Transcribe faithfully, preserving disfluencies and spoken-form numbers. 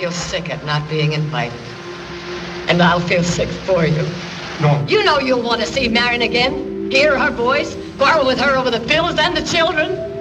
feel sick at not being invited. And I'll feel sick for you. No. You know you'll want to see Marion again, hear her voice, quarrel with her over the pills and the children.